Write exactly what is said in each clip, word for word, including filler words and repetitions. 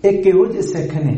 ਇਹ ਕਿਹੋ ਜਿਹੇ ਸਿੱਖ ਨੇ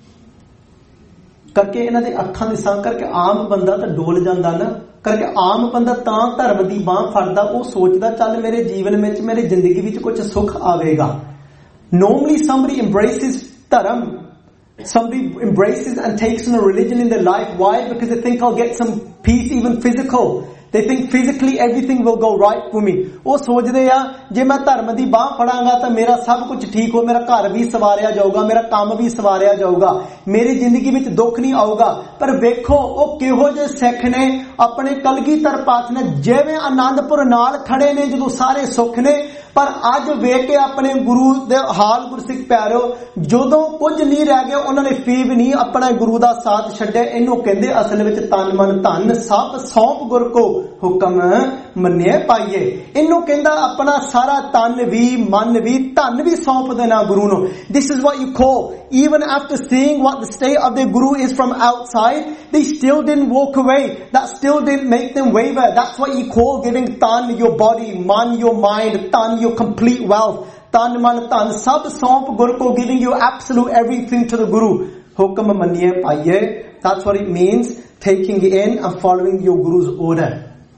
करके इन्हां दे अखां दे संग करके आम बंदा तो डोल जांदा ना करके आम बंदा तां धर्म दी बांह फड़दा वो सोचदा चल मेरे जीवन में मेरी जिंदगी विच कुछ सुख आवेगा. Normally somebody embraces धर्म, somebody embraces and takes on a religion in their life. Why? Because they think I'll get some peace, even physical. They think physically everything will go right for me. ਉਹ ਸੋਚਦੇ ਆ ਜੇ ਮੈਂ ਧਰਮ ਦੀ ਬਾਹ ਫੜਾਂਗਾ ਤਾਂ ਮੇਰਾ ਸਭ ਕੁਝ ਠੀਕ ਹੋ, ਮੇਰਾ ਘਰ ਵੀ ਸਵਾਰਿਆ ਜਾਊਗਾ, ਮੇਰਾ ਕੰਮ ਵੀ ਸਵਾਰਿਆ ਜਾਊਗਾ, ਮੇਰੀ ਜ਼ਿੰਦਗੀ ਵਿੱਚ ਦੁੱਖ ਨਹੀਂ ਆਊਗਾ. ਪਰ ਵੇਖੋ ਉਹ ਕਿਹੋ ਜਿਹੇ ਸਿੱਖ ਨੇ ਆਪਣੇ ਕਲਗੀਧਰ ਪਾਤਸ਼ਾਹ ਨੇ ਜਿਵੇਂ ਆਨੰਦਪੁਰ ਨਾਲ ਖੜੇ ਨੇ ਜਦੋਂ ਸਾਰੇ ਸੁੱਖ ਨੇ, ਪਰ ਅੱਜ ਵੇਖ ਕੇ ਆਪਣੇ ਗੁਰੂ ਦੇ ਹਾਲ ਗੁਰਸਿੱਖ ਪਿਆਰਿਓ ਜਦੋਂ ਕੁਝ ਨਹੀਂ ਰਹਿ ਗਿਆ ਉਹਨਾਂ ਨੇ ਫੇਰ ਵੀ ਨਹੀਂ ਆਪਣਾ ਗੁਰੂ ਦਾ ਸਾਥ ਛੱਡਿਆ. ਇਹਨੂੰ ਕਹਿੰਦੇ ਅਸਲ ਵਿੱਚ ਤਨ ਮਨ ਧਨ ਸਭ ਸੌਂਪ ਗੁਰ ਕੋ ਹੁਕਮ ਮੰਨਿਆ ਪਾਈਏ. ਇਹਨੂੰ ਕਹਿੰਦਾ ਆਪਣਾ ਸਾਰਾ ਤਨ ਵੀ ਮਨ ਵੀ ਧਨ ਵੀ ਸੌਂਪ ਦੇਣਾ ਗੁਰੂ ਨੂੰ. This is what you call, even after seeing what the state of their guru is from outside, they still didn't walk away. That still didn't make them waver. That's what you call giving tan, your body, man, your mind, tan, your complete wealth. Tan man tan sab saunp gur ko, giving you absolute everything to the guru. Hukam maniye paiye. That's what it means, taking it in and following your guru's order.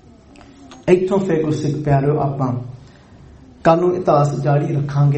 ਇੱਥੋਂ ਫਿਰ ਗੁਰਸਿੱਖ ਪਿਆਰਿਓ ਆਪਾਂ ਕੱਲ ਨੂੰ ਇਤਿਹਾਸ ਜਾਰੀ ਰੱਖਾਂਗੇ.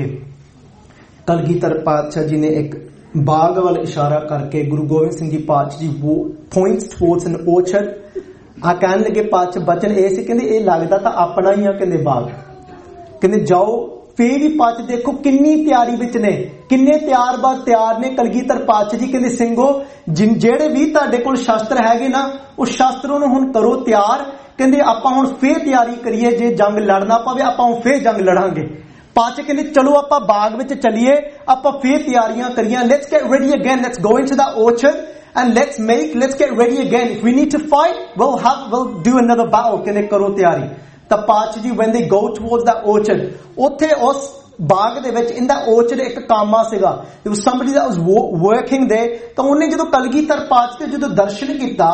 ਕਲਗੀਧਰ ਪਾਤਸ਼ਾਹ ਜੀ ਨੇ ਇੱਕ ਬਾਗ ਵੱਲ ਇਸ਼ਾਰਾ ਕਰਕੇ ਗੁਰੂ ਗੋਬਿੰਦ ਸਿੰਘ ਜੀ ਪਾਤਸ਼ਾਹ ਜੀ points towards an orchard. ਆ ਕਹਿਣ ਲੱਗੇ ਪਾਤਸ਼ਾਹ ਬਚਨ ਇਹ ਸੀ, ਕਹਿੰਦੇ ਇਹ ਲੱਗਦਾ ਤਾਂ ਆਪਣਾ ਹੀ ਆ ਕਹਿੰਦੇ ਬਾਗ. ਕਹਿੰਦੇ ਜਾਓ ਫੇਰ ਵੀ ਪਾਤਸ਼ਾਹ ਦੇਖੋ ਕਿੰਨੀ ਤਿਆਰੀ ਵਿੱਚ ਨੇ, ਕਿੰਨੇ ਤਿਆਰ ਬਾਰ ਤਿਆਰ ਨੇ ਕਲਗੀਧਰ ਪਾਤਸ਼ਾਹ ਜੀ. ਕਹਿੰਦੇ ਸਿੰਘੋ ਜਿਹੜੇ ਵੀ ਤੁਹਾਡੇ ਕੋਲ ਸ਼ਸਤਰ ਹੈਗੇ ਨਾ ਉਹ ਸ਼ਸਤਰਾਂ ਨੂੰ ਹੁਣ ਕਰੋ ਤਿਆਰ. ਕਹਿੰਦੇ ਆਪਾਂ ਹੁਣ ਫੇਰ ਤਿਆਰੀ ਕਰੀਏ, ਜੇ ਜੰਗ ਲੜਨਾ ਪਵੇ ਆਪਾਂ ਹੁਣ ਫੇਰ ਜੰਗ ਲੜਾਂਗੇ. ਪਾਤਸ਼ਾਹ ਕਹਿੰਦੇ ਚਲੋ ਆਪਾਂ ਬਾਗ ਵਿੱਚ ਚੱਲੀਏ, ਆਪਾਂ ਫੇਰ ਤਿਆਰੀਆਂ ਕਰੀਆਂ. Let's get ready again, let's go into the orchard and let's make let's get ready again. If we need to fight, we'll have we'll do another battle. ਕਹਿੰਦੇ ਕਰੋ ਤਿਆਰੀ. ਤਾਂ ਪਾਤਸ਼ਾਹ ਜੀ when they go towards that orchard, ਉੱਥੇ ਉਸ ਬਾਗ ਦੇ ਵਿੱਚ in that orchard ਇੱਕ ਕਾਮਾ ਸੀਗਾ. There was somebody that was working there. ਤਾਂ ਉਹਨੇ ਜਦੋਂ ਕਲਗੀਧਰ ਪਾਤਸ਼ਾਹ ਦੇ ਜਦੋਂ ਦਰਸ਼ਨ ਕੀਤਾ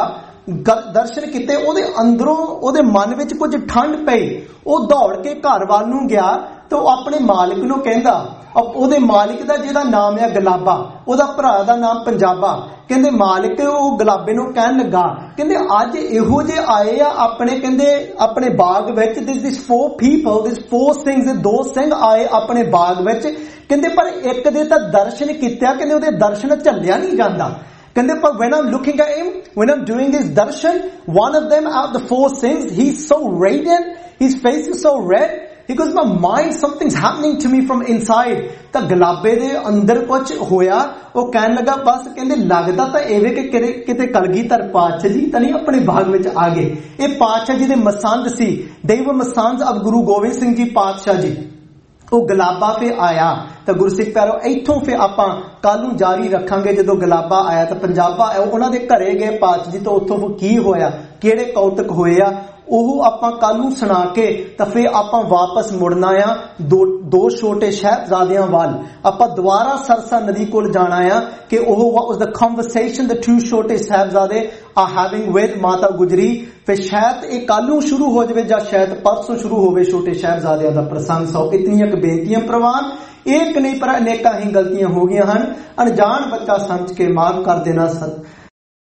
ਦਰਸ਼ਨ ਕੀਤੇ ਉਹਦੇ ਅੰਦਰੋਂ ਉਹਦੇ ਮਨ ਵਿੱਚ ਕੁਝ ਠੰਡ ਪਈ. ਉਹ ਦੌੜ ਕੇ ਘਰ ਵੱਲ ਨੂੰ ਗਿਆ ਤੇ ਉਹ ਆਪਣੇ ਮਾਲਿਕ ਨੂੰ ਕਹਿੰਦਾ, ਉਹਦੇ ਮਾਲਿਕ ਦਾ ਜਿਹਦਾ ਨਾਮ ਹੈ ਗੁਲਾਬਾ, ਉਹਦਾ ਭਰਾ ਦਾ ਨਾਮ ਪੰਜਾਬਾ. ਕਹਿੰਦੇ ਮਾਲਿਕ ਉਹ ਗੁਲਾਬੇ ਨੂੰ ਕਹਿਣ ਲੱਗਾ, ਕਹਿੰਦੇ ਅੱਜ ਇਹੋ ਜਿਹੇ ਆਏ ਆ ਆਪਣੇ ਕਹਿੰਦੇ ਆਪਣੇ ਬਾਗ ਵਿੱਚ. ਦਿਸ ਦਿਸ four people, this four things, ਦੋ ਸਿੰਘ ਆਏ ਆਪਣੇ ਬਾਗ ਵਿੱਚ. ਕਹਿੰਦੇ ਪਰ ਇੱਕ ਦੇ ਤਾਂ ਦਰਸ਼ਨ ਕੀਤਿਆ, ਕਹਿੰਦੇ ਉਹਦੇ ਦਰਸ਼ਨ ਝੱਲਿਆ ਨਹੀਂ ਜਾਂਦਾ. ਕਹਿੰਦੇ ਪਰ when I'm looking at him, when I'm doing his darshan, one of them out of the four things, he's so radiant, his face is so red. He goes, my mind, something's happening to me from inside. ਤਾਂ ਗੁਲਾਬੇ ਦੇ ਅੰਦਰ ਕੁਝ ਹੋਇਆ. ਉਹ ਕਹਿਣ ਲੱਗਾ ਬਸ ਕਹਿੰਦੇ ਲੱਗਦਾ ਤਾਂ ਐਵੇਂ ਕਿ ਕਿਤੇ ਕਲਗੀਧਰ ਪਾਤਸ਼ਾਹ ਜੀ ਤਾਂ ਨਹੀਂ ਆਪਣੇ ਬਾਗ ਵਿੱਚ ਆ ਗਏ. ਇਹ ਪਾਤਸ਼ਾਹ ਜੀ ਦੇ ਮਸੰਦ ਸੀ. they were Masand of Guru Gobind Singh ji ਪਾਤਸ਼ਾਹ ਜੀ. ਉਹ ਗੁਲਾਬਾ ਫੇ ਆਇਆ. ਤਾਂ ਗੁਰਸਿੱਖ ਪਿਆਰੋ ਇੱਥੋਂ ਫਿਰ ਆਪਾਂ ਕੱਲ ਨੂੰ ਜਾਰੀ ਰੱਖਾਂਗੇ. ਜਦੋਂ ਗੁਲਾਬਾ ਆਇਆ ਤਾਂ ਪੰਜਾਬਾ ਉਹਨਾਂ ਦੇ ਘਰੇ ਗਏ ਪਾਤਸ਼ਾਹ ਜੀ, ਤਾਂ ਉੱਥੋਂ ਕੀ ਹੋਇਆ, ਕਿਹੜੇ ਕੌਤਕ ਹੋਏ ਆ, ਉਹ ਆਪਾਂ ਕੱਲ ਨੂੰ ਸੁਣਾ ਕੇ ਤਾਂ ਫਿਰ ਆਪਾਂ ਵਾਪਸ ਮੁੜਨਾ ਆ ਦੋ ਦੋ ਛੋਟੇ ਸਾਹਿਬਜ਼ਾਦਿਆਂ ਵੱਲ. ਆਪਾਂ ਦੁਬਾਰਾ ਸਰਸਾ ਨਦੀ ਕੋਲ ਜਾਣਾ ਆ ਕਿ ਉਹ what was the conversation the two ਛੋਟੇ ਸਾਹਿਬਜ਼ਾਦੇ are having with Mata Gujri. ਫਿਰ ਸ਼ਾਇਦ ਇਹ ਕੱਲ ਨੂੰ ਸ਼ੁਰੂ ਹੋ ਜਾਵੇ ਜਾਂ ਸ਼ਾਇਦ ਪਰਸੋਂ ਸ਼ੁਰੂ ਹੋਵੇ ਛੋਟੇ ਸਾਹਿਬਜ਼ਾਦਿਆਂ ਦਾ ਪ੍ਰਸੰਗ. ਸੋ ਇਤਨੀਆਂ ਕੁ ਬੇਨਤੀਆਂ ਪ੍ਰਵਾਨ. ਇੱਕ ਨਹੀਂ ਪਰ ਅਨੇਕਾਂ ਹੀ ਗਲਤੀਆਂ ਹੋ ਗਈਆਂ ਹਨ. ਅਣਜਾਣ ਬੱਚਾ ਸਮਝ ਕੇ ਮਾਫ ਕਰ ਦੇਣਾ.